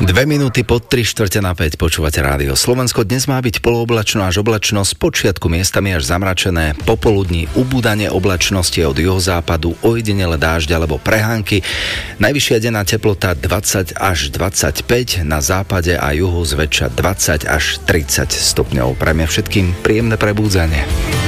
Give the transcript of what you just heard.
2 minúty po 3:45 počúvate rádio Slovensko. Dnes má byť polooblačno až oblačno, z počiatku miestami až zamračené, popoludní ubúdanie oblačnosti od juhozápadu, ojedinele dážď alebo prehánky. Najvyššia denná teplota 20 až 25, na západe a juhu zväčša 20 až 30 stupňov. Prajme všetkým príjemné prebúdzanie.